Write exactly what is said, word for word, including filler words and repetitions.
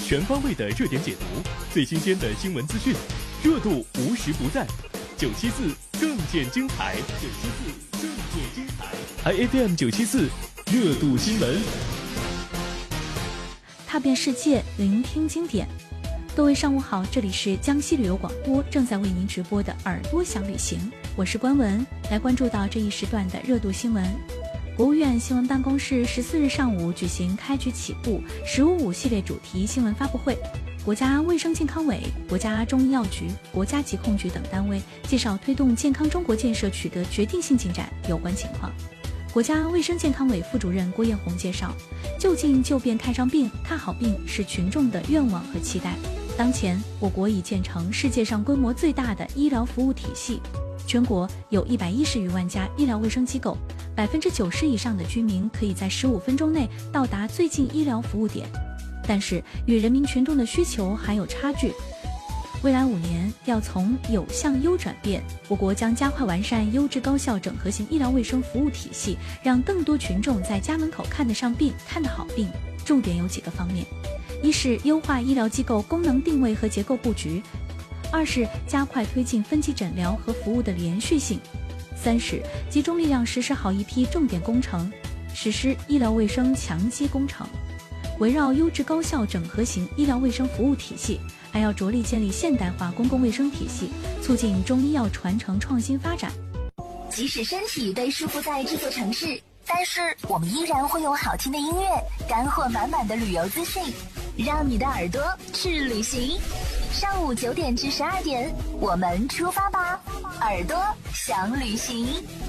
全方位的热点解读，最新鲜的新闻资讯，热度无时不在。九七四更见精彩，九七四更见精彩 ，I F M 九七四热度新闻， 踏遍世界，聆听经典。各位上午好，这里是江西旅游广播正在为您直播的耳朵想旅行，我是关文，来关注到这一时段的热度新闻。国务院新闻办公室十四日上午举行开局起步“十五五”系列主题新闻发布会，国家卫生健康委、国家中医药局、国家疾控局等单位介绍推动健康中国建设取得决定性进展有关情况。国家卫生健康委副主任郭艳红介绍，就近就便看上病、看好病是群众的愿望和期待。当前，我国已建成世界上规模最大的医疗服务体系，全国有一百一十余万家医疗卫生机构，百分之九十以上的居民可以在十五分钟内到达最近医疗服务点。但是，与人民群众的需求还有差距。未来五年要从有向优转变，我国将加快完善优质高效整合型医疗卫生服务体系，让更多群众在家门口看得上病、看得好病。重点有几个方面：一是优化医疗机构功能定位和结构布局；二是加快推进分级诊疗和服务的连续性；三是集中力量实施好一批重点工程，实施医疗卫生强基工程。围绕优质高效整合型医疗卫生服务体系，还要着力建立现代化公共卫生体系，促进中医药传承创新发展。 即使身体被束缚在这座城市，但是我们依然会有好听的音乐，干货满满的旅游资讯，让你的耳朵去旅行。上午九点至十二点，我们出发吧，耳朵想旅行。